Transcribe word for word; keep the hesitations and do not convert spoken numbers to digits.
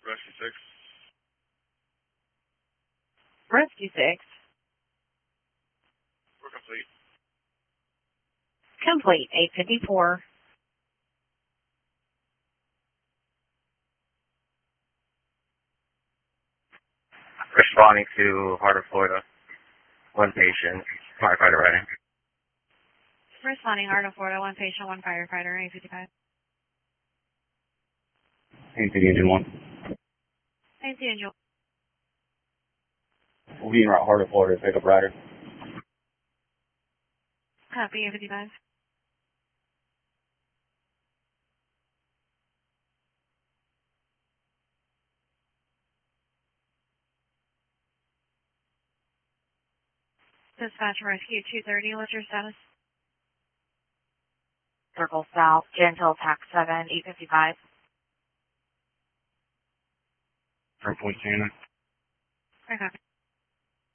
Rescue six. Rescue six. We're complete. Complete, eight fifty-four. Responding to Heart of Florida. One patient, firefighter ready. Responding, Heart of Florida, one patient, one firefighter, eight fifty-five. Anything engine one. Thank you, Angel. We'll be in route Heart of Florida, pick up rider. Copy, eight fifty-five. Dispatch Rescue two thirty, what's your status? Circle South, Gentle, Tac seven, eight fifty-five. From Point Santa. I copy.